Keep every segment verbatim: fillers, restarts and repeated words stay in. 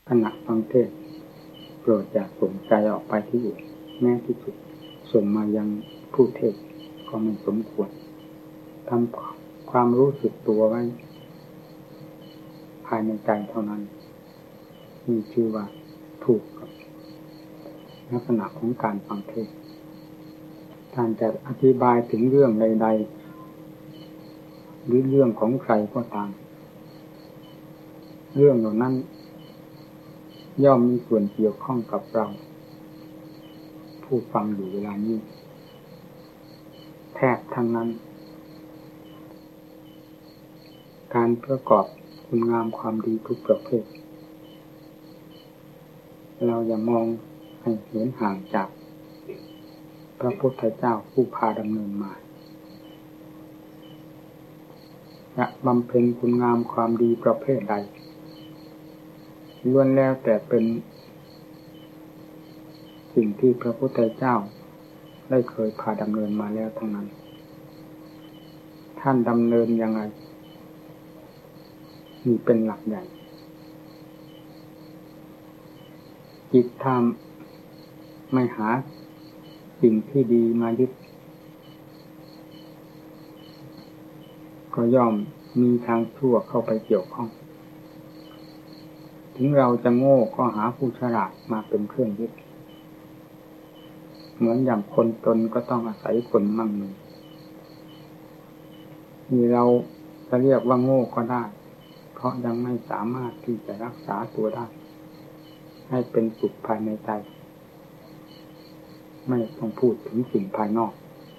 ขณะฟังเทศน์โปรดอย่าส่งใจออกไปที่อื่นแม้ที่สุดส่งมายังผู้เทศน์ก็ไม่สมควรทำความรู้สึกตัวไว้ภายในใจเท่านั้นมีชื่อว่าถูกกับลักษณะของการฟังเทศน์ท่านจะอธิบายถึงเรื่องใดๆหรือเรื่องของใครก็ตามเรื่องเหล่านั้นย่อมมีส่วนเกี่ยวข้องกับเราผู้ฟังอยู่เวลานี้แทบทั้งนั้นการประกอบคุณงามความดีทุกประเภทเราอย่ามองให้เหินห่างจากพระพุทธเจ้าผู้พาดำเนินมาจะบำเพ็ญคุณงามความดีประเภทใดล้วนแล้วแต่เป็นสิ่งที่พระพุทธเจ้าได้เคยพาดำเนินมาแล้วทั้งนั้นท่านดำเนินยังไงมีเป็นหลักใหญ่จิตทำไม่หาสิ่งที่ดีมายึดก็ย่อมมีทางชั่วเข้าไปเกี่ยวข้องถึงเราจะโง่ก็หาผู้ฉลาดมาเป็นเครื่องยึดเหมือนอย่างคนตนก็ต้องอาศัยคนมั่งมีมีเราจะเรียกว่าโง่ก็ได้เพราะยังไม่สามารถที่จะรักษาตัวได้ให้เป็นสุขภายในใจไม่ต้องพูดถึงสิ่งภายนอก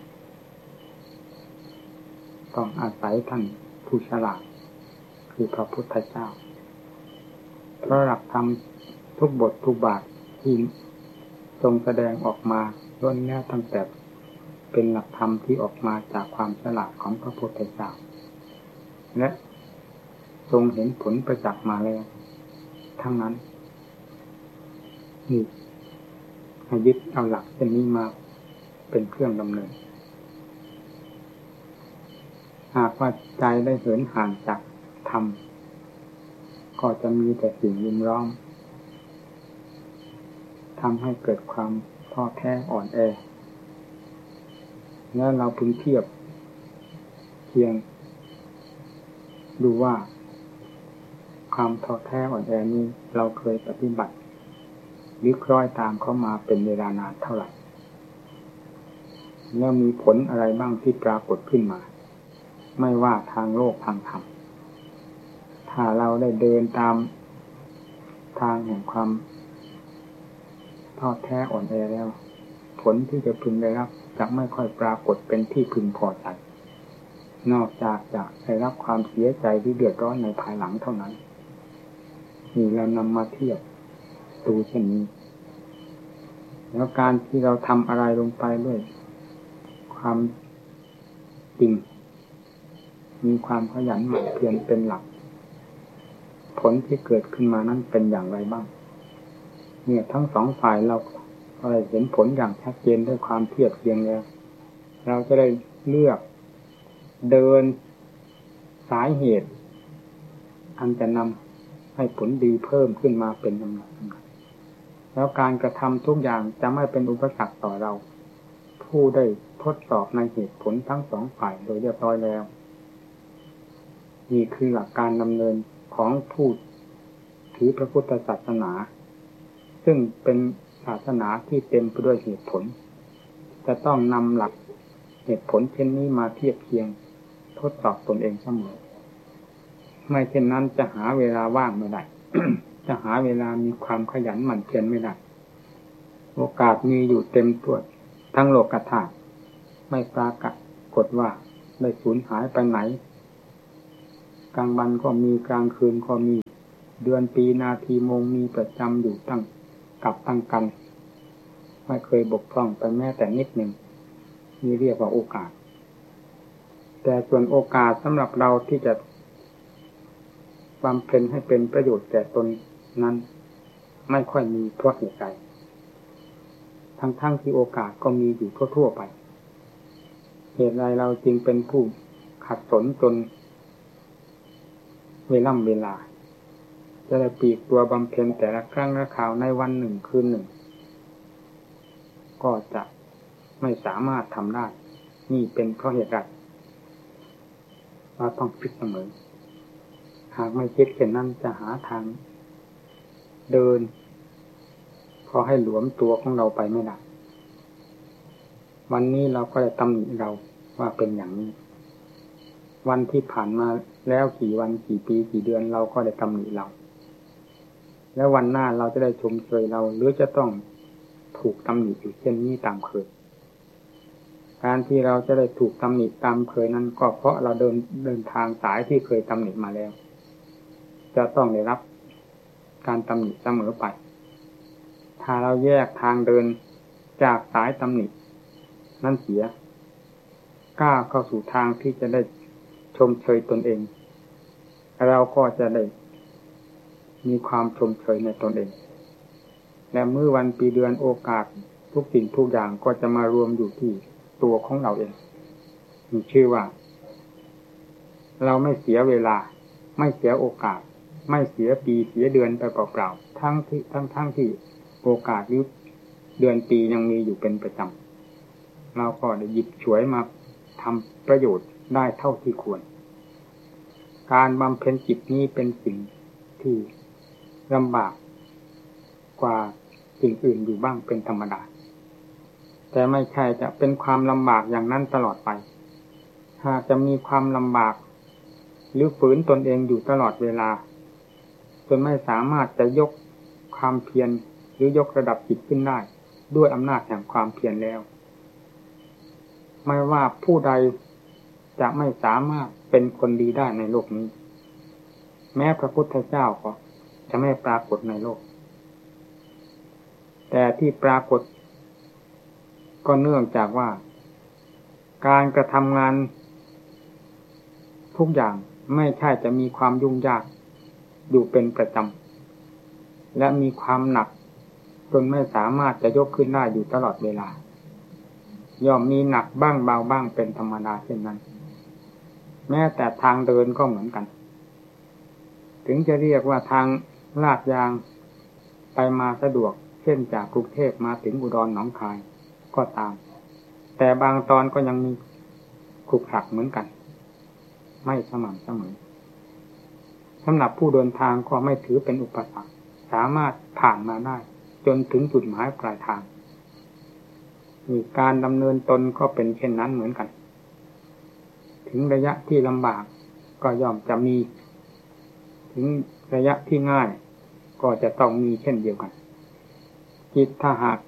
ต้องอาศัยท่านผู้ฉลาดคือพระพุทธเจ้าเพราะหลักธรรมทุกบททุกบาทที่ทรงแสดงออกมาล้วนแล้วตั้งแต่เป็นหลักธรรมที่ออกมาจากความฉลาดของพระพุทธเจ้าและทรงเห็นผลประจักษ์มาแล้วทั้งนั้นนี่ให้ยึดเอาหลักเช่นนี้มาเป็นเครื่องดำเนินหากว่าใจได้เหินห่างจากธรรมก็จะมีแต่สิ่งยินร้อมทำให้เกิดความท้อแท้อ่อนแอแล้วเราพึงเทียบเทียงดูว่าความท้อแท้อ่อนแอนี้เราเคยปฏิบัติหรือคล้อยตามเขามาเป็นเวลานานเท่าไหร่แล้วมีผลอะไรบ้างที่ปรากฏขึ้นมาไม่ว่าทางโลกทางธรรมถ้าเราได้เดินตามทางแห่งความท้อแท้อ่อนแอแล้วผลที่จะพึงได้รับจะไม่ค่อยปรากฏเป็นที่พึงพอใจนอกจากจะได้รับความเสียใจที่เดือดร้อนในภายหลังเท่านั้นนี่เรานำมาเทียบดูเช่นนี้แล้วการที่เราทำอะไรลงไปด้วยความจริงมีความขยันหมั่นเพียรเป็นหลักผลที่เกิดขึ้นมานั้นเป็นอย่างไรบ้างเนี่ยทั้งสองฝ่ายเราก็ได้เห็นผลอย่างชัดเจนด้วยความเทียบเทียงแล้วเราจะได้เลือกเดินสายเหตุอันจะนำให้ผลดีเพิ่มขึ้นมาเป็นลำดับแล้วการกระทำทุกอย่างจะไม่เป็นอุปสรรคต่อเราผู้ได้ทดสอบในเหตุผลทั้งสองฝ่ายโดยเรียบร้อยแล้วนี่คือหลักการดำเนินของผู้ถือพระพุทธศาสนาซึ่งเป็นศาสนาที่เต็มไปด้วยเหตุผลจะต้องนำหลักเหตุผลเช่นนี้มาเทียบเคียงทดสอบตนเองเสมอไม่เช่นนั้นจะหาเวลาว่างไม่ได้ จะหาเวลามีความขยันหมั่นเพียรไม่ได้โอกาสมีอยู่เต็มตัวทั้งโลกธาตุไม่ปรากฏว่าได้สูญหายไปไหนกลางวันก็มีกลางคืนก็มีเดือนปีนาทีโมงมีประจำอยู่ตั้งกับตั้งกันไม่เคยบกพร่องไปแม้แต่นิดหนึ่งนี่เรียกว่าโอกาสแต่ส่วนโอกาสสำหรับเราที่จะบำเพ็ญให้เป็นประโยชน์แก่ตนนั้นไม่ค่อยมีเพราะเหตุใดทั้งๆที่โอกาสก็มีอยู่ทั่วๆไปเหตุใดเราจึงเป็นผู้ขัดสนจนเวล่ำเวลาจะได้ปลีกตัวบำเพ็ญแต่ละครั้งละคราวในวันหนึ่งคืนหนึ่งก็จะไม่สามารถทำได้นี่เป็นเพราะเหตุใดเราต้องคิดเสมอหากไม่คิดเช่นนั้นจะหาทางเดินพอให้หลวมตัวของเราไปไม่ได้วันนี้เราก็ได้ตำหนิเราว่าเป็นอย่างนี้วันที่ผ่านมาแล้วกี่วันกี่ปีกี่เดือนเราก็ได้ตำหนิเราแล้ววันหน้าเราจะได้ชมเชยเราหรือจะต้องถูกตำหนิอยู่เช่นนี้ตามเคยการที่เราจะได้ถูกตำหนิตามเคยนั้นก็เพราะเราเดินเดินทางสายที่เคยตำหนิมาแล้วจะต้องได้รับการตำหนิเสมอไปถ้าเราแยกทางเดินจากสายตำหนินั่นเสียกล้าเข้าสู่ทางที่จะได้ชมเชยตนเองเราก็จะได้มีความชมเชยในตนเองและเมื่อวันปีเดือนโอกาสทุกสิ่งทุกอย่างก็จะมารวมอยู่ที่ตัวของเราเองมีชื่อว่าเราไม่เสียเวลาไม่เสียโอกาสไม่เสียปีเสียเดือนไปเปล่าๆทั้งที่ทั้งทั้งที่โอกาสหรือเดือนปียังมีอยู่เป็นประจำเราก็ได้หยิบฉวยมาทำประโยชน์ได้เท่าที่ควรการบำเพ็ญจิตนี้เป็นสิ่งที่ลำบากกว่าสิ่งอื่นอยู่บ้างเป็นธรรมดาแต่ไม่ใช่จะเป็นความลำบากอย่างนั้นตลอดไปหากจะมีความลำบากหรือฝืนตนเองอยู่ตลอดเวลาจนไม่สามารถจะยกความเพียรหรือยกระดับจิตขึ้นได้ด้วยอำนาจแห่งความเพียรแล้วไม่ว่าผู้ใดจะไม่สามารถเป็นคนดีได้ในโลกนี้แม้พระพุทธเจ้าก็จะไม่ปรากฏในโลกแต่ที่ปรากฏก็เนื่องจากว่าการกระทำงานทุกอย่างไม่ใช่จะมีความยุ่งยากอยู่เป็นประจำและมีความหนักจนไม่สามารถจะยกขึ้นได้อยู่ตลอดเวลาย่อมมีหนักบ้างเบาบ้างเป็นธรรมดาเช่นนั้นแม้แต่ทางเดินก็เหมือนกันถึงจะเรียกว่าทางลาดยางไปมาสะดวกเช่นจากกรุงเทพมาถึงอุดรหนองคายก็ตามแต่บางตอนก็ยังมีขรุขระเหมือนกันไม่สม่ำเสมอสำหรับผู้เดินทางก็ไม่ถือเป็นอุปสรรคสามารถผ่านมาได้จนถึงจุดหมายปลายทางมีการดำเนินตนก็เป็นเช่นนั้นเหมือนกันถึงระยะที่ลำบากก็ย่อมจะมีถึงระยะที่ง่ายก็จะต้องมีเช่นเดียวกันจิตถ้าหาก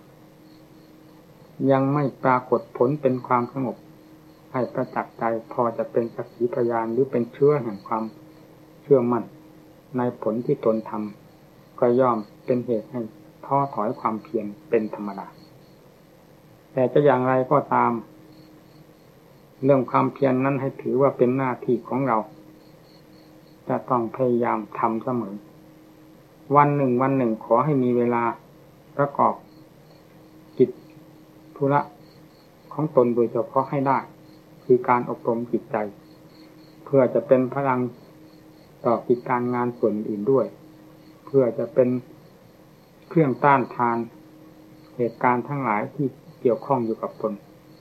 ยังไม่ปรากฏผลเป็นความสงบให้ประจักษ์ใจพอจะเป็นสักขีพยานหรือเป็นเชื้อแห่งความเชื่อมั่นในผลที่ตนทำก็ย่อมเป็นเหตุให้ท้อถอยความเพียรเป็นธรรมดาแต่จะอย่างไรก็ตามเรื่องความเพียร น, นั้นให้ถือว่าเป็นหน้าที่ของเราจะต้องพยายามทำเสมอวันหนึ่งวันหนึ่งขอให้มีเวลาประกอบกิจธุระของตนโดยเฉพาะให้ได้คือการอบรมจิตใจเพื่อจะเป็นพลังต่อกิจการงานส่วนอื่นด้วยเพื่อจะเป็นเครื่องต้านทานเหตุการณ์ทั้งหลายที่เกี่ยวข้องอยู่กับตน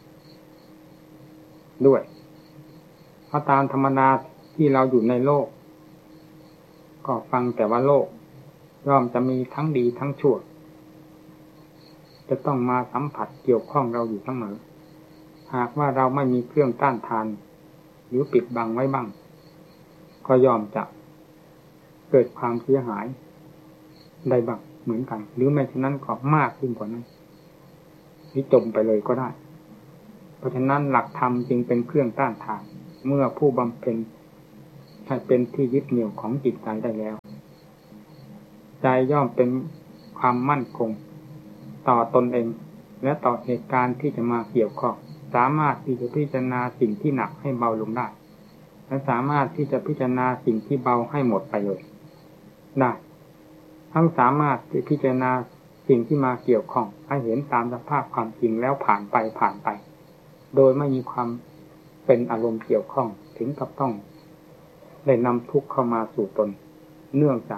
ด้วยเพราะตามธรรมดาที่เราอยู่ในโลกก็ฟังแต่ว่าโลกย่อมจะมีทั้งดีทั้งชั่วจะต้องมาสัมผัสเกี่ยวข้องเราอยู่เสมอหากว่าเราไม่มีเครื่องต้านทานหรือปิดบังไว้บ้างก็ย่อมจะเกิดความเสียหายได้บ้างเหมือนกันหรือไม่ฉะนั้นก็มากขึ้นกว่านั้นนี่จมไปเลยก็ได้เพราะฉะนั้นหลักธรรมจึงเป็นเครื่องต้านทานเมื่อผู้บำเพ็ญให้เป็นที่ยึดเหนี่ยวของจิตใจได้แล้วใจย่อมเป็นความมั่นคงต่อตนเองและต่อเหตุการณ์ที่จะมาเกี่ยวข้องสามารถที่จะพิจารณาสิ่งที่หนักให้เบาลงได้และสามารถที่จะพิจารณาสิ่งที่เบาให้หมดไปเลยได้ทั้งสามารถที่พิจารณาสิ่งที่มาเกี่ยวข้องให้เห็นตามสภาพความจริงแล้วผ่านไปผ่านไปโดยไม่มีความเป็นอารมณ์เกี่ยวข้องถึงกับต้องได้นำทุกข์เข้ามาสู่ตนเนื่องจาก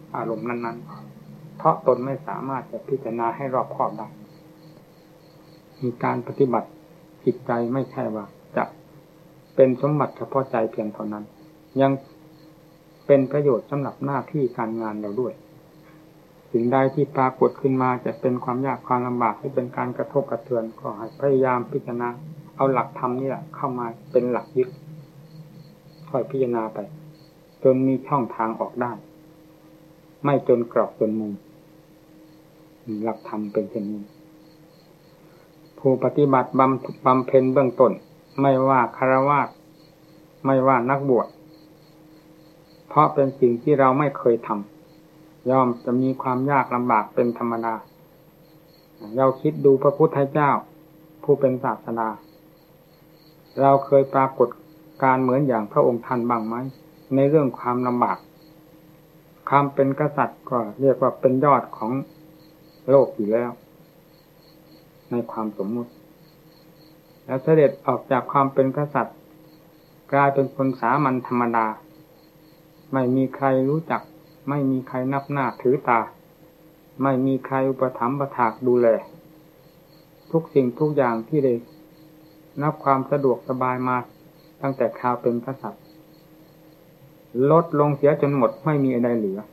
อารมณ์นั้นๆเพราะตนไม่สามารถจะพิจารณาให้รอบคอบได้มีการปฏิบัติจิตใจไม่ใช่ว่าจะเป็นสมบัติเฉพาะใจเพียงเท่านั้นยังเป็นประโยชน์สำหรับหน้าที่การงานเราด้วยสิ่งใดที่ปรากฏขึ้นมาจะเป็นความยากความลำบากหรือเป็นการกระทบกระเทือนก็ให้พยายามพิจารณาเอาหลักธรรมนี่แหละเข้ามาเป็นหลักยึดค่อยพิจารณาไปจนมีช่องทางออกได้ไม่จนกรอกจนมุมหลักธรรมเป็นเช่นนี้ผู้ปฏิบัติบำบำเพ็ญเบื้องต้นไม่ว่าฆราวาสไม่ว่านักบวชเพราะเป็นสิ่งที่เราไม่เคยทำย่อมจะมีความยากลำบากเป็นธรรมดาเราคิดดูพระพุทธเจ้าผู้เป็นศาสดาเราเคยปรากฏการเหมือนอย่างพระองค์ท่านบ้างไหมในเรื่องความลำบากความเป็นกษัตริย์ก็เรียกว่าเป็นยอดของโลกอยู่แล้วในความสมมุติแล้วเสด็จออกจากความเป็นกษัตริย์กลายเป็นคนสามัญธรรมดาไม่มีใครรู้จักไม่มีใครนับหน้าถือตาไม่มีใครอุปถัมภ์ประถากดูแลทุกสิ่งทุกอย่างที่ได้นับความสะดวกสบายมาตั้งแต่คราวเป็นกษัตริย์ลดลงเสียจนหมดไม่มีอะไรเหลือ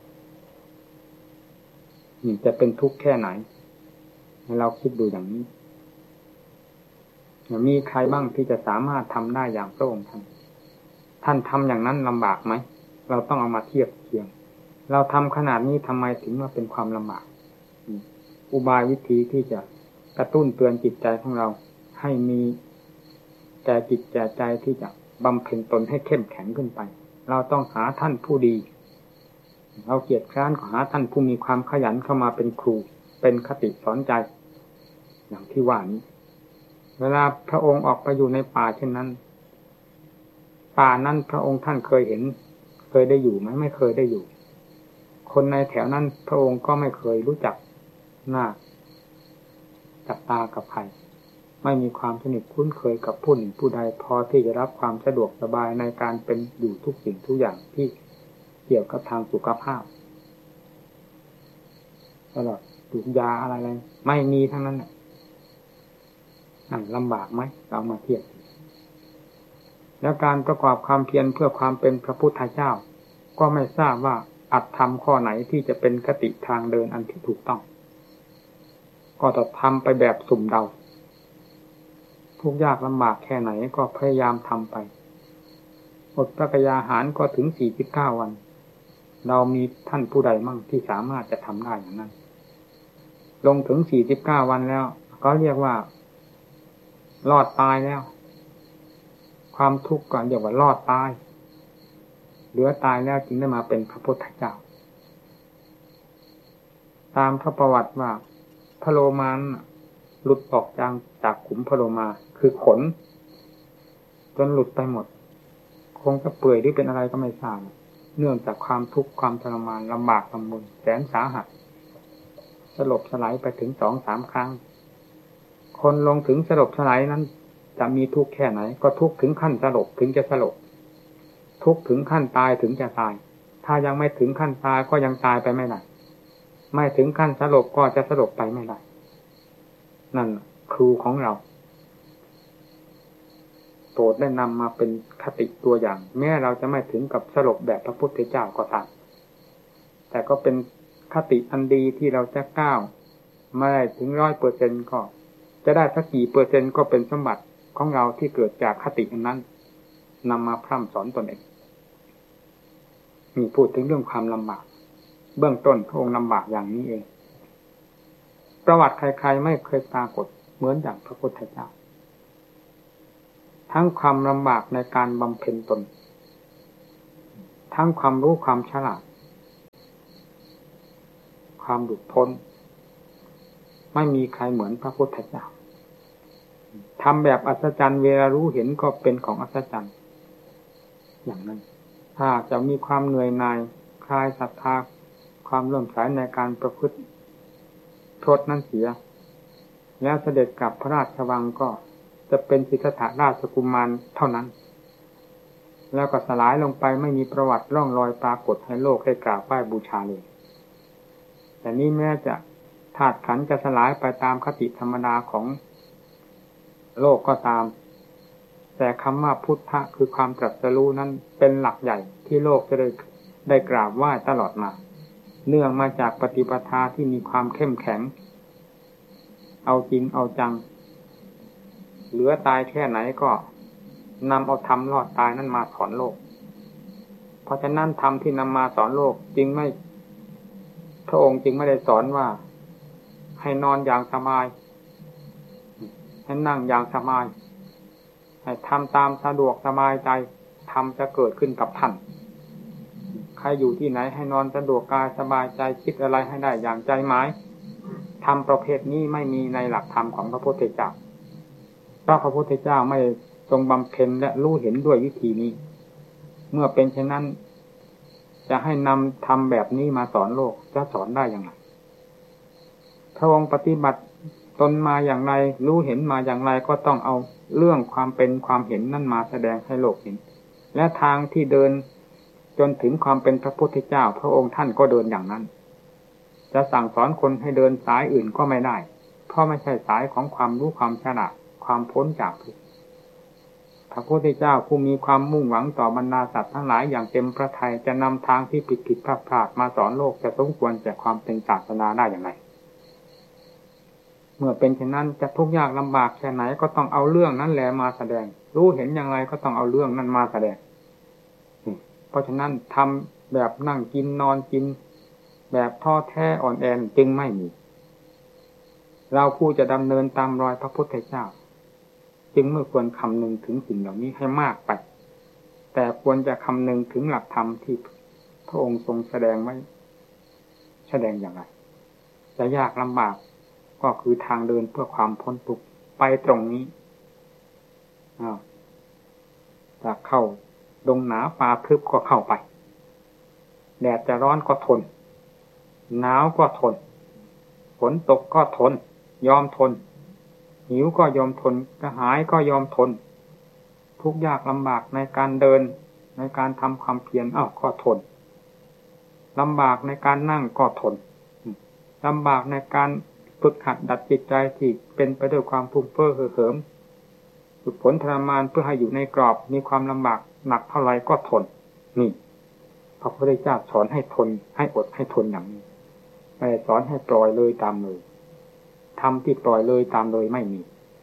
นี่จะเป็นทุกข์แค่ไหนให้เราคิดดูอย่างนี้มีใครบ้างที่จะสามารถทำได้อย่างพระองค์ท่านท่านทำอย่างนั้นลำบากไหมเราต้องเอามาเทียบเทียงเราทำขนาดนี้ทำไมถึงว่าเป็นความลำบากอุบายวิธีที่จะกระตุ้นเตือนจิตใจของเราให้มีแก่จิตแก่ใจที่จะบำเพ็ญตนให้เข้มแข็งขึ้นไปเราต้องหาท่านผู้ดีเราเกียรติคร้านก็หาท่านผู้มีความขยันเข้ามาเป็นครูเป็นคติสอนใจอย่างที่ว่านี้เวลาพระองค์ออกไปอยู่ในป่าเช่นนั้นป่านั้นพระองค์ท่านเคยเห็นเคยได้อยู่ไหมไม่เคยได้อยู่คนในแถวนั้นพระองค์ก็ไม่เคยรู้จักหน้าจับตากับใครไม่มีความสนิทคุ้นเคยกับผู้หนึ่งผู้ใดพอที่จะรับความสะดวกสบายในการเป็นอยู่ทุกสิ่งทุกอย่างที่เกี่ยวกับทางสุขภาพตลอดดูยาอะไรๆไม่มีทั้งนั้นนั่นลำบากไหมเรามาเทียบแล้วการประกอบความเพียรเพื่อความเป็นพระพุทธเจ้าก็ไม่ทราบว่าอัตธรรมข้อไหนที่จะเป็นคติทางเดินอันที่ถูกต้องก็ต้องทำไปแบบสุ่มเดาทุกยากลำบากแค่ไหนก็พยายามทำไปอดพระกยาหารก็ถึงสี่สิบเก้าวันเรามีท่านผู้ใดมั่งที่สามารถจะทำได้อย่างนั้นลงถึงสี่สิบเก้าวันแล้วก็เรียกว่ารอดตายแล้วความทุกข์ก็เรียกว่ารอดตายเหลือตายแล้วจึงได้มาเป็นพระพุทธเจ้าตามพระประวัติว่าพระโลมาหลุดออกจากจากขุมพระโลมาคือขนจนหลุดไปหมดคงจะเปื่อยหรือเป็นอะไรก็ไม่ทราบเนื่องจากความทุกข์ความทรมานลำบากลำบนแสนสาหัสสลบสลายไปถึงสองสามครั้งคนลงถึงสลบสลายนั้นจะมีทุกข์แค่ไหนก็ทุกข์ถึงขั้นสลบถึงจะสลบทุกข์ถึงขั้นตายถึงจะตายถ้ายังไม่ถึงขั้นตายก็ยังตายไปไม่ได้ไม่ถึงขั้นสลบก็จะสลบไปไม่ได้นั่นครูของเราโปรดได้นำมาเป็นคติตัวอย่างแม้เราจะไม่ถึงกับสลบแบบพระพุทธเจ้าก็ตามแต่ก็เป็นคติอันดีที่เราจะก้าวไม่ได้ถึงร้อยเปอร์เซ็นต์ก็จะได้สักกี่เปอร์เซ็นต์ก็เป็นสมบัติของเราที่เกิดจากคติอันนั้นนำมาพร่ำสอนตนเองมีพูดถึงเรื่องความลำบากเบื้องต้นพระองค์ลำบากอย่างนี้เองประวัติใครๆไม่เคยปรากฏเหมือนอย่างพระพุทธเจ้าทั้งความลำบากในการบำเพ็ญตนทั้งความรู้ความฉลาดความหลุดพ้นไม่มีใครเหมือนพระพุทธเจ้าทำแบบอัศจรรย์เวลารู้เห็นก็เป็นของอัศจรรย์อย่างนั้นถ้าจะมีความเหนื่อยหน่ายคลายศรัทธาความเลื่อมใสในการประพฤติโทษนั้นเสียแล้วเสด็จกลับพระราชวังก็จะเป็นสิทธัตถราชกุมารเท่านั้นแล้วก็สลายลงไปไม่มีประวัติร่องรอยปรากฏให้โลกได้กราบไหว้บูชาเลยแต่นี้แม้จะธาตุขันธ์จะสลายไปตามคติธรรมดาของโลกก็ตามแต่คำว่าพุทธะคือความตรัสรู้นั้นเป็นหลักใหญ่ที่โลกจะได้ได้กราบไหว้ตลอดมาเนื่องมาจากปฏิปทาที่มีความเข้มแข็งเอาจริงเอาจังเหลือตายแค่ไหนก็นำเอาธรรมรอดตายนั้นมาสอนโลกเพราะฉะนั้นธรรมที่นำมาสอนโลกจึงไม่พระองค์จึงไม่ได้สอนว่าให้นอนอย่างสบายให้นั่งอย่างสบายให้ทำตามสะดวกสบายใจธรรมจะเกิดขึ้นกับท่านใครอยู่ที่ไหนให้นอนสะดวกกายสบายใจคิดอะไรให้ได้อย่างใจหมายธรรมประเภทนี้ไม่มีในหลักธรรมของพระพุทธเจ้าเพราะพระพุทธเจ้าไม่ทรงบำเพ็ญและรู้เห็นด้วยวิธีนี้เมื่อเป็นเช่นนั้นจะให้นำธรรมแบบนี้มาสอนโลกจะสอนได้อย่างไรพระองค์ปฏิบัติตนมาอย่างไรรู้เห็นมาอย่างไรก็ต้องเอาเรื่องความเป็นความเห็นนั่นมาแสดงให้โลกเห็นและทางที่เดินจนถึงความเป็นพระพุทธเจ้าพระองค์ท่านก็เดินอย่างนั้นจะสั่งสอนคนให้เดินสายอื่นก็ไม่ได้เพราะไม่ใช่สายของความรู้ความฉลาดความพ้นจากทุกข์พระพุทธเจ้าผู้มีความมุ่งหวังต่อบรรดาสัตว์ทั้งหลายอย่างเต็มพระทัยจะนำทางที่ผิดผิดพลาดพลาดมาสอนโลกจะสมควรแก่ความเป็นศาสนาได้อย่างไรเมื่อเป็นเช่นนั้นจะทุกข์ยากลำบากแค่ไหนก็ต้องเอาเรื่องนั้นแหละมาแสดงรู้เห็นอย่างไรก็ต้องเอาเรื่องนั้นมาแสดงเพราะฉะนั้นทำแบบนั่งกินนอนกินแบบท้อแท้อ่อนแอจึงไม่มีเราผู้จะดำเนินตามรอยพระพุทธเจ้าจึงไม่ควรคำนึงถึงสิ่งเหล่านี้ให้มากไปแต่ควรจะคำนึงถึงหลักธรรมที่พระองค์ทรงแสดงไว้แสดงอย่างไรจะยากลำบากก็คือทางเดินเพื่อความพ้นทุกข์ไปตรงนี้อ้าวจะเข้าดงหนาป่าทึบก็เข้าไปแดดจะร้อนก็ทนหนาวก็ทนฝนตกก็ทนยอมทนหิวก็ยอมทนกระหายก็ยอมทนทุกข์ยากลำบากในการเดินในการทำความเพียรอ้าวก็ทนลำบากในการนั่งก็ทนลำบากในการฝึกหัดดัดจิตใจที่เป็นไปด้วยความพุ่งเพ้อเห่อเหิมฝึกฝนทรมานเพื่อให้อยู่ในกรอบมีความลำบากหนักเท่าไรก็ทนนี่พระพุทธเจ้าสอนให้ทนให้อดให้ทนอย่างนี้ไม่ได้สอนให้ปล่อยเลยตามเลยทำที่ปล่อยเลยตามเลยไม่มี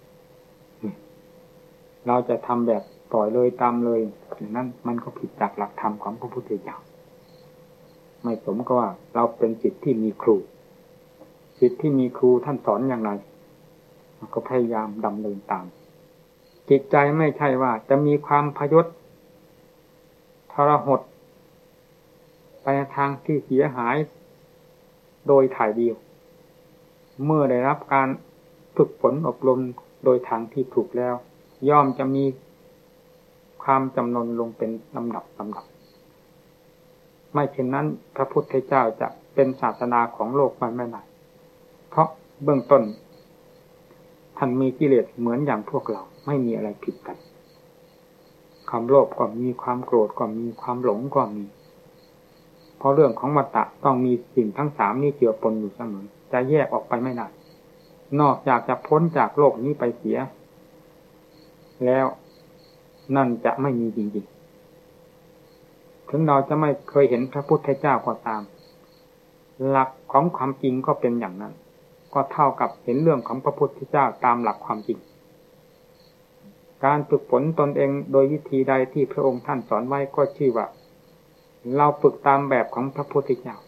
เราจะทำแบบปล่อยเลยตามเลยอย่างนั้นมันก็ผิดจากหลักธรรมของพระพุทธเจ้าไม่สมกับว่าเราเป็นศิษย์ที่มีครูศิษย์ที่มีครูท่านสอนอย่างไรก็พยายามดำเนินตามจิตใจไม่ใช่ว่าจะมีความพยศทรหดไปในทางที่เสียหายโดยถ่ายเดียวเมื่อได้รับการฝึกฝนอบรมโดยทางที่ถูกแล้วย่อมจะมีความจำนนลงเป็นลำดับลำดับไม่เช่นนั้นพระพุทธเจ้าจะเป็นศาสนาของโลกมันไม่ได้เพราะเบื้องต้นท่านมีกิเลสเหมือนอย่างพวกเราไม่มีอะไรผิดกันความโลภก็มีความโกรธก็มีความหลงก็มีเพราะเรื่องของวัฏฏะต้องมีสิ่งทั้งสามนี้เกี่ยวปนอยู่เสมอจะแยกออกไปไม่ได้นอกจากจะพ้นจากโลกนี้ไปเสียแล้วนั่นจะไม่มีจริงๆถึงเราจะไม่เคยเห็นพระพุทธเจ้าก็ตามหลักของความจริงก็เป็นอย่างนั้นก็เท่ากับเห็นเรื่องของพระพุทธเจ้าตามหลักความจริงการฝึกฝนตนเองโดยวิธีใดที่พระองค์ท่านสอนไว้ก็ชื่อว่าเราฝึกตามแบบของพระพุทธเจ้า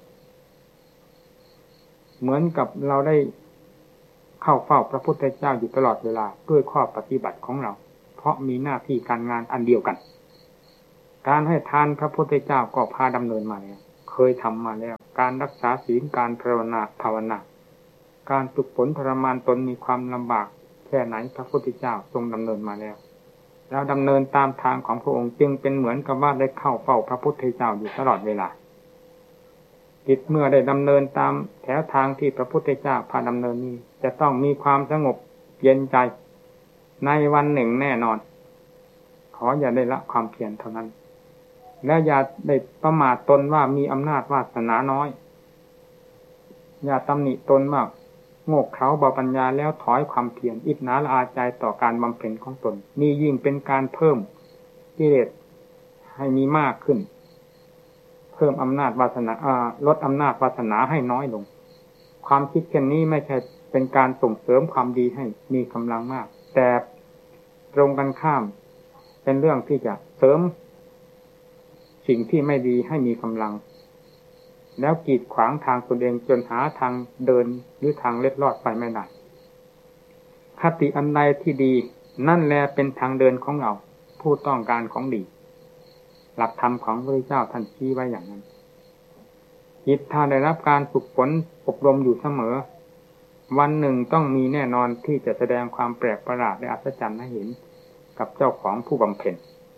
เหมือนกับเราได้เข้าเฝ้าพระพุทธเจ้าอยู่ตลอดเวลาด้วยข้อปฏิบัติของเราเพราะมีหน้าที่การงานอันเดียวกันการให้ทานพระพุทธเจ้าก็พาดำเนินมาแล้วเคยทำมาแล้วการรักษาศีลการภาวนาภาวนาการฝึกฝนทรมานตนมีความลำบากแค่ไหนพระพุทธเจ้าทรงดำเนินมาแล้วแล้วดำเนินตามทางของพระองค์จึงเป็นเหมือนกับว่าได้เข้าเฝ้าพระพุทธเจ้าอยู่ตลอดเวลาจิตเมื่อได้ดำเนินตามแถวทางที่พระพุทธเจ้าพาดำเนินนี้จะต้องมีความสงบเย็นใจในวันหนึ่งแน่นอนขออย่าได้ละความเพียรเท่านั้นและอย่าได้ประมาทตนว่ามีอำนาจวาสนาน้อยอย่าตำหนิตนมากโง่เขลาเบาปัญญาแล้วถอยความเพียรอิจฉาละอาใจต่อการบำเพ็ญของตนนี่ยิ่งเป็นการเพิ่มกิเลสให้มีมากขึ้นเพิ่มอำนาจวาสนาลดอำนาจวาสนาให้น้อยลงความคิดเช่นนี้ไม่ใช่เป็นการส่งเสริมความดีให้มีกำลังมากแต่ตรงกันข้ามเป็นเรื่องที่จะเสริมสิ่งที่ไม่ดีให้มีกำลังแล้วกีดขวางทางตนเองจนหาทางเดินหรือทางเล็ดลอดไปไม่ได้คติอันใดที่ดีนั่นแลเป็นทางเดินของเราผู้ต้องการของดีหลักธรรมของพระพุทธเจ้าท่านชี้ไว้อย่างนั้นจิตถ้าได้รับการฝึกฝนอบรมอยู่เสมอวันหนึ่งต้องมีแน่นอนที่จะแสดงความแปลกประหลาดและอัศจรรย์ให้เห็นกับเจ้าของผู้บำเพ็ญ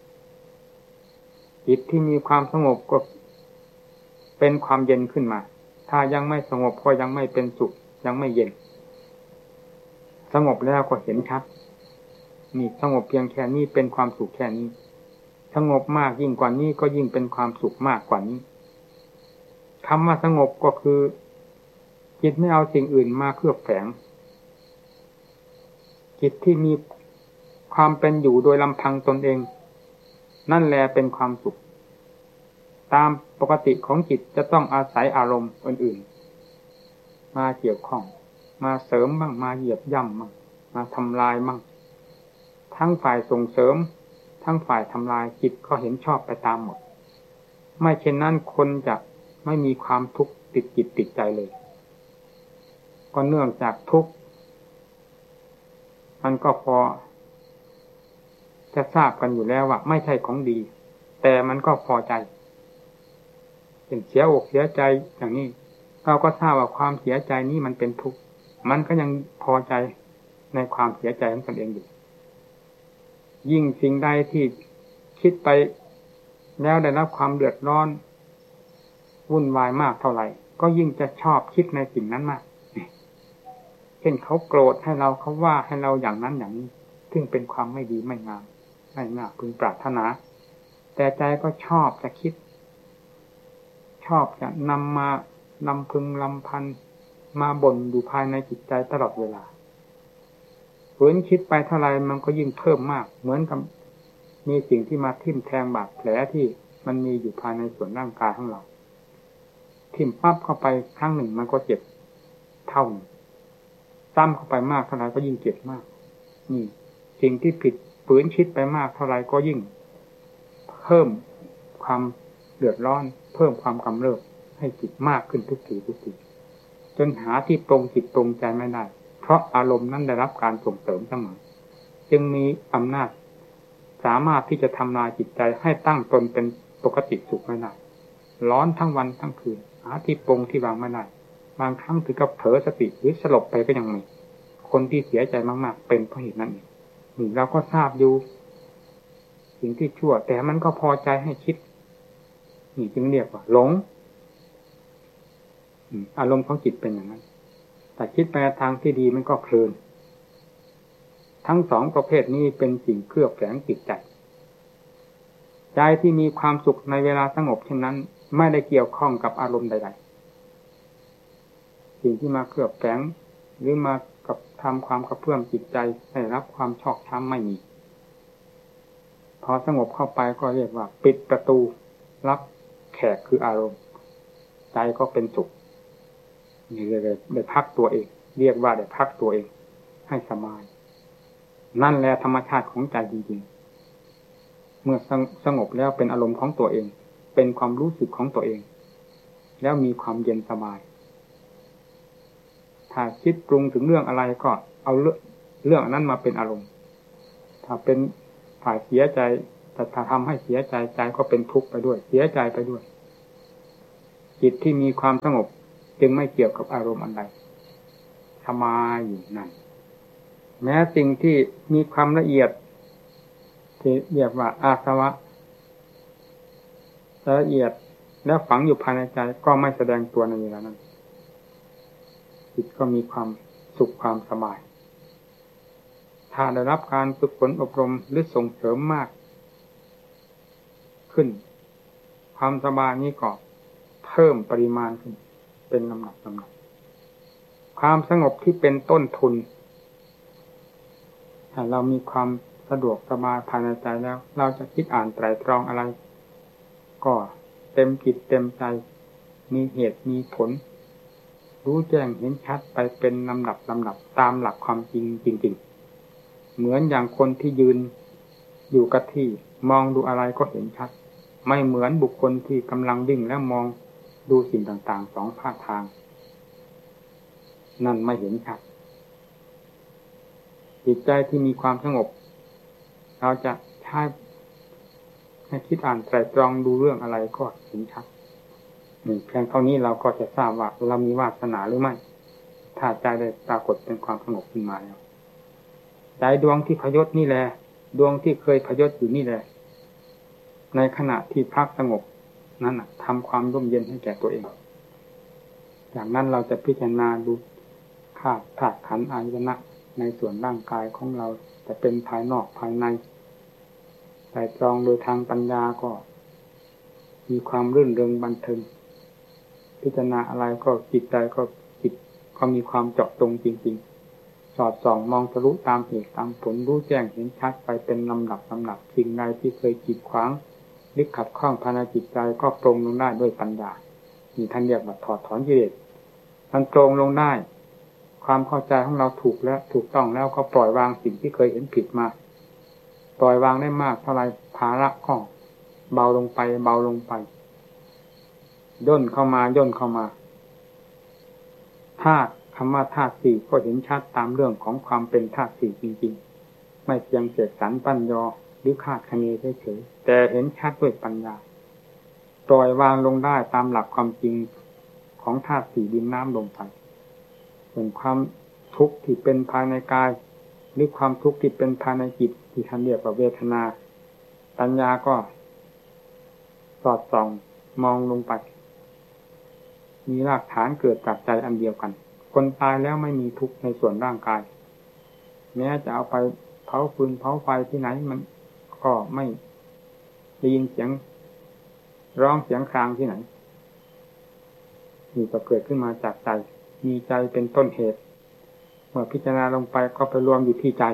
จิตที่มีความสงบก็เป็นความเย็นขึ้นมาถ้ายังไม่สงบก็ยังไม่เป็นสุขยังไม่เย็นสงบแล้วก็เห็นชัดนี่สงบเพียงแค่นี้เป็นความสุขแค่นี้สงบมากยิ่งกว่านี้ก็ยิ่งเป็นความสุขมากกว่านี้คำว่าสงบก็คือจิตไม่เอาสิ่งอื่นมาเคลือบแฝงจิตที่มีความเป็นอยู่โดยลำพังตนเองนั่นแลเป็นความสุขตามปกติของจิตจะต้องอาศัยอารมณ์อื่นๆมาเกี่ยวข้องมาเสริมบ้างมาเหยียบย่ำบ้างมาทำลายบ้างทั้งฝ่ายส่งเสริมทั้งฝ่ายทำลายจิตก็เห็นชอบไปตามหมดไม่เช่นนั้นคนจะไม่มีความทุกข์ติดจิตติดใจเลยก็เนื่องจากทุกข์มันก็พอจะทราบกันอยู่แล้วว่าไม่ใช่ของดีแต่มันก็พอใจเป็นเสียอกเสียใจอย่างนี้เราก็ทราบว่าความเสียใจนี้มันเป็นทุกข์มันก็ยังพอใจในความเสียใจของตนเองอยู่ยิ่งสิ่งใดที่คิดไปแล้วได้รับความเดือดร้อนวุ่นวายมากเท่าไหร่ก็ยิ่งจะชอบคิดในสิ่งนั้นมากเช่นเขาโกรธให้เราเขาว่าให้เราอย่างนั้นอย่างนี้ซึ่งเป็นความไม่ดีไม่งามไม่น่าพึงปรารถนาแต่ใจก็ชอบจะคิดชอบจะนำมาลำพึงลำพันมาบ่นอยู่ภายในจิตใจตลอดเวลาฝืนคิดไปเท่าไรมันก็ยิ่งเพิ่มมากเหมือนกับมีสิ่งที่มาทิ่มแทงบาดแผลที่มันมีอยู่ภายในส่วนร่างกายของเราทิ่มปั๊บเข้าไปครั้งหนึ่งมันก็เจ็บเท่านึงซ้ำเข้าไปมากเท่าไรก็ยิ่งเจ็บมากนี่สิ่งที่ผิดฝืนคิดไปมากเท่าไรก็ยิ่งเพิ่มความเดือดร้อนเพิ่มความกำเริบให้จิตมากขึ้นทุกทีทุกทีจนหาที่ตรงจิตตรงใจไม่ได้เพราะอารมณ์นั้นได้รับการส่งเสริมเสมอจึงมีอำนาจสามารถที่จะทำลายจิตใจให้ตั้งตนเป็นปกติสุขไม่ได้ร้อนทั้งวันทั้งคืนหาที่ปรงที่วางไม่ได้บางครั้งถึงกับเผลอสติหรือสลบไปก็ยังมีคนที่เสียใจมากๆเป็นเพราะเหตุนั้นเองนี่เราก็ทราบอยู่สิ่งที่ชั่วแต่มันก็พอใจให้คิดนี่จึงเรียกว่าหลงอารมณ์ของจิตเป็นอย่างนั้นแต่คิดไปทางที่ดีมันก็เพลินทั้งสองประเภทนี้เป็นสิ่งเคลือบแฝงจิตใจใจที่มีความสุขในเวลาสงบเช่นนั้นไม่ได้เกี่ยวข้องกับอารมณ์ใดๆสิ่งที่มาเคลือบแฝงหรือมากับทำความกระเพื่อมจิตใจให้รับความชอกช้ำไม่มีพอสงบเข้าไปก็เรียกว่าปิดประตูรับแขกคืออารมณ์ใจก็เป็นสุขนี่เลยได้พักตัวเองเรียกว่าได้พักตัวเองให้สบายนั่นแหละธรรมชาติของใจจริงๆเมื่อสงบแล้วเป็นอารมณ์ของตัวเองเป็นความรู้สึกของตัวเองแล้วมีความเย็นสบายถ้าคิดปรุงถึงเรื่องอะไรก็เอาเรื่องเรื่องนั้นมาเป็นอารมณ์ถ้าเป็นฝ่ายเสียใจแต่ถ้าทำให้เสียใจใจก็เป็นทุกข์ไปด้วยเสียใจไปด้วยจิตที่มีความสงบจึงไม่เกี่ยวกับอารมณ์อันใดสบายอยู่นั่นแม้สิ่งที่มีความละเอียดที่เรียกว่าอาสวะละเอียดแล้วฝังอยู่ภายในใจก็ไม่แสดงตัวในเวลานั้นจิตก็มีความสุขความสบายถ้าได้รับการฝึกฝนอบรมหรือส่งเสริมมากขึ้นความสบายนี้ก็เพิ่มปริมาณขึ้นเป็นลำดับลำดับความสงบที่เป็นต้นทุนถ้าเรามีความสะดวกสบายภายในใจแล้วเราจะคิดอ่านไตร่ตรองอะไรก็เต็มจิตเต็มใจมีเหตุมีผลรู้แจ้งเห็นชัดไปเป็นลำดับลำดับตามหลักความจริงจริงๆเหมือนอย่างคนที่ยืนอยู่กับที่มองดูอะไรก็เห็นชัดไม่เหมือนบุคคลที่กำลังวิ่งและมองดูสิ่งต่างๆสองภาคทางนั่นไม่เห็นชัดจิตใจที่มีความสงบเราจะใช้ให้คิดอ่านไตร่ตรองดูเรื่องอะไรก็เห็นชัดนี่เพียงเท่านี้เราก็จะทราบว่าเรามีวาสนาหรือไม่ถ้าใจได้ปรากฏเป็นความสงบขึ้นมาแล้วใจดวงที่พยศนี่แหละดวงที่เคยพยศอยู่นี่แหละในขณะที่พักสงบนั้นทำความร่มเย็นให้แก่ตัวเองจากนั้นเราจะพิจารณาดูธาตุธาตุขันธ์อายตนะในส่วนร่างกายของเราจะเป็นภายนอกภายในไตร่ตรองโดยทางปัญญาก็มีความรื่นเริงบันเทิงพิจารณาอะไรก็จิตใจก็จิตก็มีความเจาะจงจริงๆสอดส่องมองทะลุตามเหตุตามผลรู้แจ้งเห็นชัดไปเป็นลำดับลำดับสิ่งใดที่เคยกีดขวางหรือขัดข้องภายในจิตใจก็ปรงลงได้ด้วยปัญญานี่ท่านเรียกว่าถอดถอนกิเลสมันปรงลงได้ความเข้าใจของเราถูกแล้วถูกต้องแล้วก็ปล่อยวางสิ่งที่เคยเห็นผิดมาปล่อยวางได้มากเท่าไรภาระก็เบาลงไปเบาลงไปย่นเข้ามาย่นเข้ามาธาตุคำว่าธาตุสี่ก็เห็นชัดตามเรื่องของความเป็นธาตุสี่จริงๆไม่เพียงเสกสรรปั้นยอหรือคาดคะเนเฉยๆแต่เห็นชัดด้วยปัญญาปล่อยวางลงได้ตามหลักความจริงของธาตุสี่ดินน้ำลมไฟเป็นความทุกข์ที่เป็นภายในกายหรือความทุกข์ที่เป็นภายในจิตที่ท่านเรียกว่าเวทนาปัญญาก็สอดส่องมองลงไปมีรากฐานเกิดจากใจอันเดียวกันคนตายแล้วไม่มีทุกข์ในส่วนร่างกายแม้จะเอาไปเผาฟืนเผาไฟที่ไหนมันก็ไม่ได้ยินเสียงร้องเสียงครางที่ไหนนี่ก็เกิดขึ้นมาจากใจมีใจเป็นต้นเหตุเมื่อพิจารณาลงไปก็ไปรวมอยู่ที่ใจ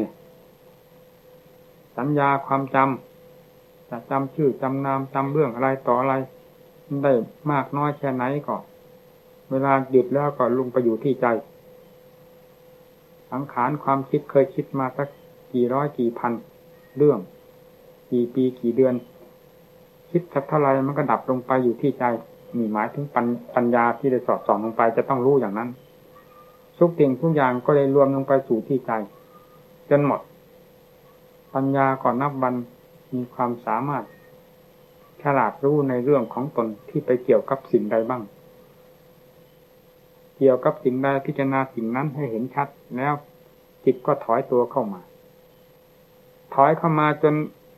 สัญญาความจำจะจำชื่อจำนามจำเรื่องอะไรต่ออะไรได้มากน้อยแค่ไหนก็เวลาหยุดแล้วก็ลงไปอยู่ที่ใจสังขารความคิดเคยคิดมาสักกี่ร้อยกี่พันเรื่องกี่ปีกี่เดือนคิดสักเท่าไรมันก็ดับลงไปอยู่ที่ใจมีหมายถึงปัญญาที่ได้สอดส่องลงไปจะต้องรู้อย่างนั้นทุกสิ่งทุกอย่างก็เลยรวมลงไปสู่ที่ใจจนหมดปัญญาก่อนนับวันมีความสามารถฉลาดรู้ในเรื่องของตนที่ไปเกี่ยวกับสิ่งใดบ้างเกี่ยวกับสิ่งใดพิจารณาสิ่งนั้นให้เห็นชัดแล้วจิตก็ถอยตัวเข้ามาถอยเข้ามาจน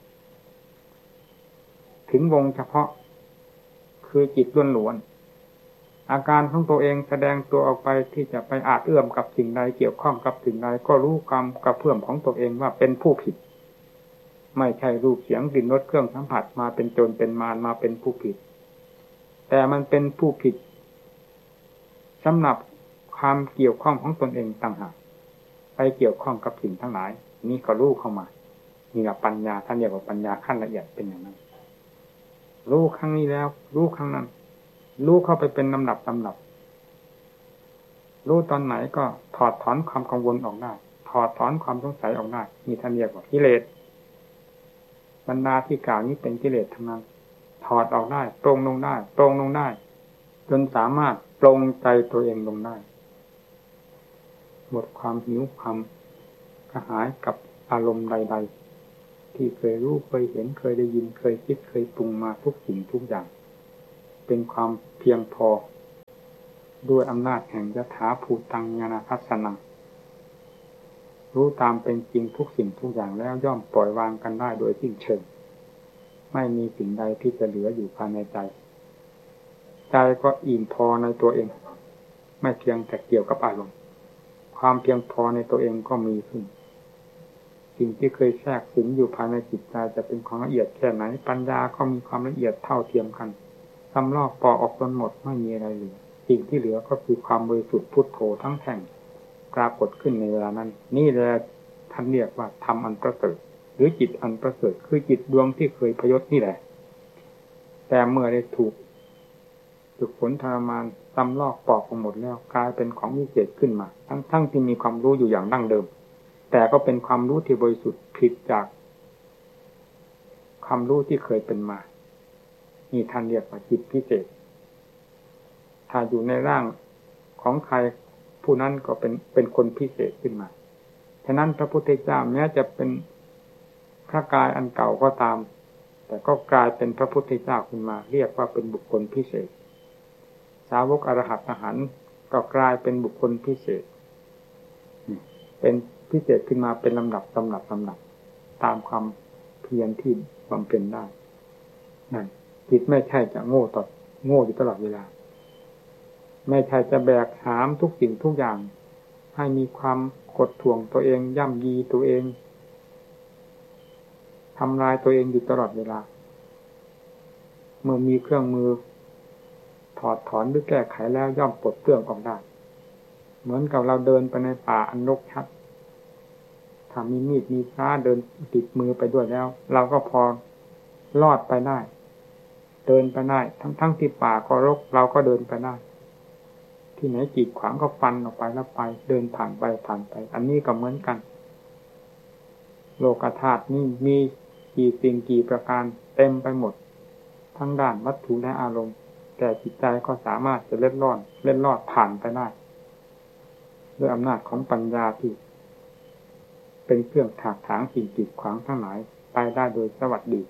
ถึงวงเฉพาะคือจิตล้วนๆอาการของตัวเองแสดงตัวออกไปที่จะไปอาจเอื้อมกับสิ่งใดเกี่ยวข้องกับสิ่งใดก็รู้กรรมกับเพื่อมของตัวเองว่าเป็นผู้ผิดไม่ใช่รูปเสียงกลิ่นรสเครื่องสัมผัสมาเป็นโจรเป็นมารมาเป็นผู้ผิดแต่มันเป็นผู้ผิดสำหรับความเกี่ยวข้องของตนเองต่างหากไปเกี่ยวข้องกับสิ่งทั้งหลายนี่ก็รู้เข้ามานี่แหละปัญญาท่านเรียกว่าปัญญาขั้นละเอียดเป็นอย่างนั้นรู้ครั้งนี้แล้วรู้ครั้งนั้นรู้เข้าไปเป็นลำดับลำดับรู้ตอนไหนก็ถอดถอนความกังวลออกได้ถอดถอนความสงสัยออกได้นี่ท่านเรียกว่ากิเลสบรรดาที่กล่าวนี้เป็นกิเลสทั้งนั้นถอดออกได้ปรงลงได้ปรงลงได้จนสามารถปรงใจตัวเองลงได้หมดความหิวความกระหายกับอารมณ์ใดๆที่เคยรู้เคยเห็นเคยได้ยินเคยคิดเคยปรุงมาทุกสิ่งทุกอย่างเป็นความเพียงพอด้วยอำนาจแห่งยถาภูตังญาณทัสสนังรู้ตามเป็นจริงทุกสิ่งทุกอย่างแล้วย่อมปล่อยวางกันได้โดยสิ้นเชิงไม่มีสิ่งใดที่จะเหลืออยู่ภายในใจใจก็อิ่มพอในตัวเองไม่เพียงแต่เกี่ยวกับอารมณ์ความเพียงพอในตัวเองก็มีขึ้นสิ่งที่เคยแทรกสิงอยู่ภายในจิตใจจะเป็นของละเอียดแค่ไหนปัญญาก็มีความละเอียดเท่าเทียมกันทำลอกปอกออกจนหมดไม่มีอะไรเหลือสิ่งที่เหลือก็คือความบริสุทธิ์พุทโธทั้งแท่งปรากฏขึ้นในเวลานั้นนี่แหละท่านเรียกว่าธรรมอันประเสริฐหรือจิตอันประเสริฐคือจิตดวงที่เคยพยศนี่แหละแต่เมื่อได้ถูกฝึกฝนทรมานตำลอกปอกไปหมดแล้วกลายเป็นของวิเศษขึ้นมาทั้งทั้งที่มีความรู้อยู่อย่างดั้งเดิมแต่ก็เป็นความรู้ที่บริสุทธิ์ผิดจากความรู้ที่เคยเป็นมานี่ท่านเรียกว่าจิตพิเศษถ้าอยู่ในร่างของใครผู้นั้นก็เป็นเป็นคนพิเศษขึ้นมาฉะนั้นพระพุทธเจ้าแม้จะเป็นพระกายอันเก่าก็ตามแต่ก็กลายเป็นพระพุทธเจ้าขึ้นมาเรียกว่าเป็นบุคคลพิเศษสาวกอรหัตอรหันต์ก็กลายเป็นบุคคลพิเศษเป็นพิเศษขึ้นมาเป็นลำดับลำดับลำดับตามความเพียรที่บำเพ็ญได้นั่นจิตไม่ใช่จะโง่ต่อโง่อยู่ตลอดเวลาไม่ใช่จะแบกหามทุกสิ่งทุกอย่างให้มีความกดท่วงตัวเองย่ำยีตัวเองทำลายตัวเองอยู่ตลอดเวลาเมื่อมีเครื่องมือถอดถอนหรือแก้ไขแล้วย่อมปลดเปลื้องออกได้เหมือนกับเราเดินไปในป่าอันรกชัดถ้ามีมีดมีพระเดินติดมือไปด้วยแล้วเราก็พอรอดไปได้เดินไปได้ทั้งทั้งที่ป่าก็รกเราก็เดินไปได้ที่ไหนกีดขวางก็ฟันออกไปแล้วไปเดินผ่านไปผ่านไปอันนี้ก็เหมือนกันโลกธาตุนี่มีกี่สิ่งกี่ประการเต็มไปหมดทั้งด้านวัตถุและอารมณ์แต่จิตใจก็สามารถจะเล็ดลอดเล็ดลอดผ่านไปได้ด้วยอำนาจของปัญญาที่เป็นเครื่องถากถางสิ่งกีดขวางทั้งหลายไปได้โดยสวัสดี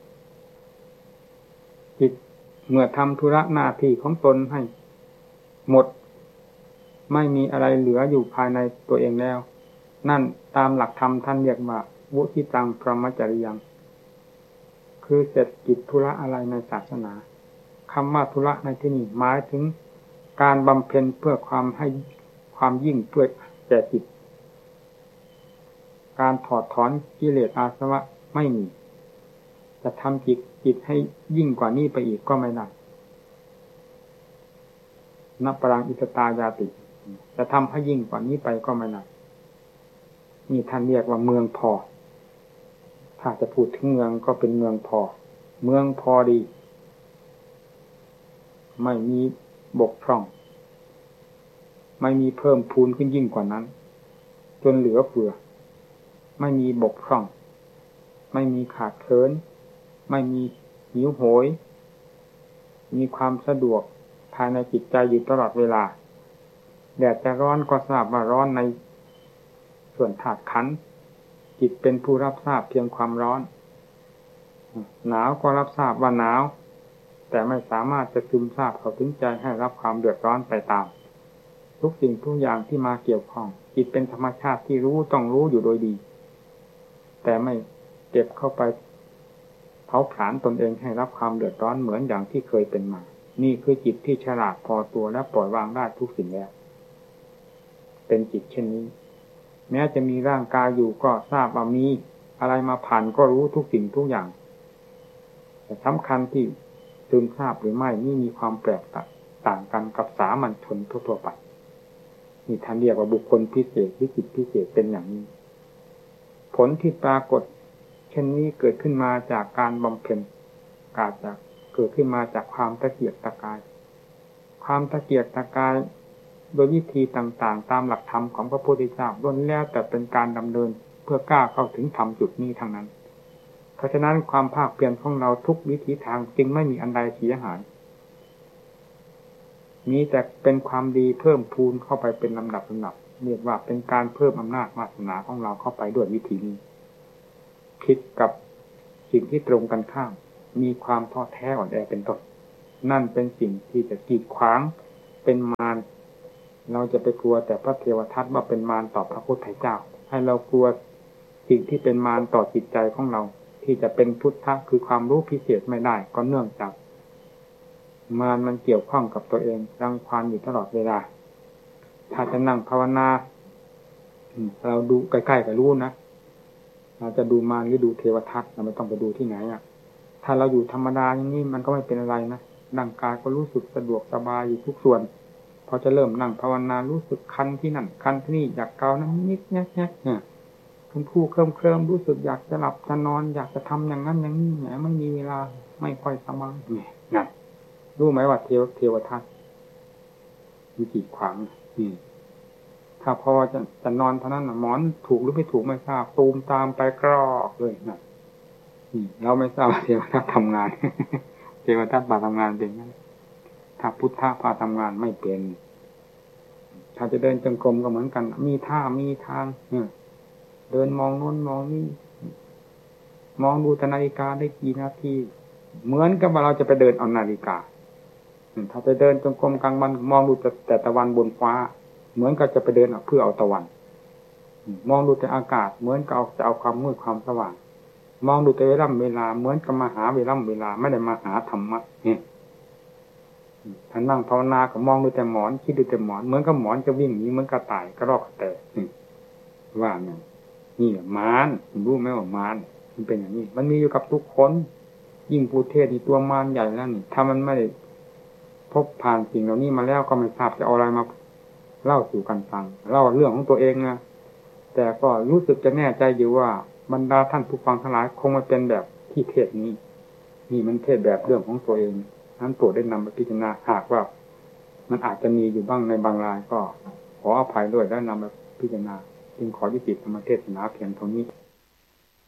จิตเมื่อทำธุระหน้าที่ของตนให้หมดไม่มีอะไรเหลืออยู่ภายในตัวเองแล้วนั่นตามหลักธรรมท่านเรียกว่าวุฒิตังพรหมจริยังคือเสร็จกิจธุระอะไรในศาสนาคำว่าธุระในที่นี้หมายถึงการบำเพ็ญเพื่อความให้ความยิ่งเพื่อแก่จิตการถอดถอนกิเลสอาสวะไม่มีจะทำจิตจิตให้ยิ่งกว่านี้ไปอีกก็ไม่ได้นับปรังอิสตายาติจะทำให้ยิ่งกว่านี้ไปก็ไม่ได้นี่ท่านเรียกว่าเมืองพอถ้าจะพูดถึงเมืองก็เป็นเมืองพอเมืองพอดีไม่มีบกพร่องไม่มีเพิ่มพูนขึ้นยิ่งกว่านั้นจนเหลือเฟือไม่มีบกพร่องไม่มีขาดเคินไม่มีหิวโหยมีความสะดวกภายในจิตใจอยู่ตลอดเวลาแดดจะร้อนก็ทราบว่าร้อนในส่วนธาตุขันธ์จิตเป็นผู้รับทราบเพียงความร้อนหนาวก็รับทราบว่าหนาวแต่ไม่สามารถจะซึมซาบเข้าถึงใจให้รับความเดือดร้อนไปตามทุกสิ่งทุกอย่างที่มาเกี่ยวข้องจิตเป็นธรรมชาติที่รู้ต้องรู้อยู่โดยดีแต่ไม่เก็บเข้าไปเผาผลาญตนเองให้รับความเดือดร้อนเหมือนอย่างที่เคยเป็นมานี่คือจิตที่ฉลาดพอตัวและปล่อยวางได้ทุกสิ่งแล้วเป็นจิตเช่นนี้แม้จะมีร่างกายอยู่ก็ทราบว่ามีอะไรมาผ่านก็รู้ทุกสิ่งทุกอย่างแต่สำคัญที่ซึมทราบหรือไม่นี่มีความแปลกต่างกันกับสามัญชนทั่วๆไปนี่ท่านเรียกว่าบุคคลพิเศษวิจิตรพิเศษเป็นอย่างนี้ผลที่ปรากฏเช่นนี้เกิดขึ้นมาจากการบำเพ็ญอาจจะเกิดขึ้นมาจากความตะเกียกตะกายความตะเกียกตะกายโดยวิธีต่างๆตามหลักธรรมของพระพุทธเจ้าล้วนแล้วแต่เป็นการดำเนินเพื่อก้าวเข้าถึงธรรมจุดนี้ทั้งนั้นเพราะฉะนั้นความภาคเพียรของเราทุกวิถีทางจึงไม่มีอันใดเสียหายมีแต่เป็นความดีเพิ่มพูนเข้าไปเป็นลำดับลำดับเรียกว่าเป็นการเพิ่มอำนาจวาสนาของเราเข้าไปด้วยวิธีนี้คิดกับสิ่งที่ตรงกันข้ามมีความท้อแท้อ่อนแอเป็นต้นนั่นเป็นสิ่งที่จะกีดขวางเป็นมารเราจะไปกลัวแต่พระเทวทัตว่าเป็นมารต่อพระพุทธเจ้าให้เรากลัวสิ่งที่เป็นมารต่อจิตใจของเราที่จะเป็นพุทธะคือความรู้พิเศษไม่ได้ก็เนื่องจากมารมันเกี่ยวข้องกับตัวเองรังควานอยู่ตลอดเวลาถ้าจะนั่งภาวนาเราดูใกล้ๆก็รู้นะเราจะดูมารหรือดูเทวทัตเราไม่ต้องไปดูที่ไหนอ่ะถ้าเราอยู่ธรรมดาอย่างนี้มันก็ไม่เป็นอะไรนะร่างกายก็รู้สึกสะดวกสบายอยู่ทุกส่วนพอจะเริ่มนั่งภาวนารู้สึกคันที่นั่นคันที่นี่อยากเกานั้นนิดแง่แง่เนี่ยคุณผู้เคลิ้มเคลิ้มรู้สึกอยากจะหลับจะนอนอยากจะทำอย่างนั้นอย่างนี้แหมไม่มีเวลาไม่ค่อยสบายเนี่ยนั่นรู้ไหมว่าเทวเทวทัตมีกี่ขวางอืมถ้าพอจะจะนอนเท่านั้นหมอนถูกหรือไม่ถูกไม่ทราบตูมตามไปกรอกเลยนะเราไม่ทราบว่าเทวทัตทำงาน เทวทัตพาทำงานเป็นไงถ้าพุทธะพาทำงานไม่เป็นถ้าจะเดินจงกรมก็เหมือนกันมีท่ามีทางเดินมองโน้นมองนี่มองดูนาฬิกาได้กี่นาทีเหมือนกับว่าเราจะไปเดินเอานาฬิกาถ้าจะเดินจงกรมกลางวันมองดูแต่แต่ตะวันบนฟ้าเหมือนกับจะไปเดินเพื่อเอาตะวันมองดูแต่อากาศเหมือนกับเอาจะเอาความมืดความสว่างมองดูแต่เวลาเวลาเหมือนกับมาหาเวลาเวลาไม่ได้มาหาธรรมะเนี่ยท่านนั่งภาวนาก็มองดูแต่หมอนคิดดูแต่หมอนเหมือนกับหมอนจะวิ่งหนีเหมือนกระต่ายกระรอกกระแตว่าไงนี่มารรู้ไหมว่ามารมันเป็นอย่างนี้มันมีอยู่กับทุกคนยิ่งปูเทศนี่ตัวมารใหญ่แล้วนี่ถ้ามันไม่พบผ่านสิ่งเหล่านี้มาแล้วก็ไม่ทราบจะเอาอะไรมาเล่าสู่กันฟังเล่าเรื่องของตัวเองนะแต่ก็รู้สึกจะแน่ใจอยู่ว่าบรรดาท่านผู้ฟังทั้งหลายคงไม่เป็นแบบที่เทศนี้นี่มันเทศแบบเรื่องของตัวเองนั้นโปรดได้นำไปพิจารณาหากว่ามันอาจจะมีอยู่บ้างในบางรายก็ขออภัยด้วยได้นำไปพิจารณาจึงขอยุติธรรมเทศนาเพียงเท่านี้